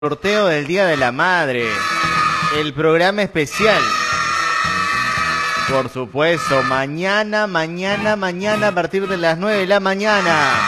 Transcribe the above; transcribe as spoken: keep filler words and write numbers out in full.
Sorteo del Día de la Madre, el programa especial. Por supuesto, mañana, mañana, mañana a partir de las nueve de la mañana.